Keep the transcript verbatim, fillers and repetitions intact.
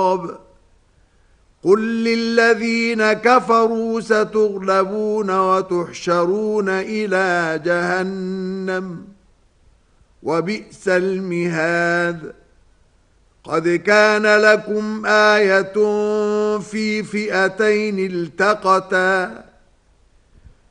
الخطاب قل للذين كفروا ستغلبون وتحشرون إلى جهنم وبئس المهاد قد كان لكم آية في فئتين التقتا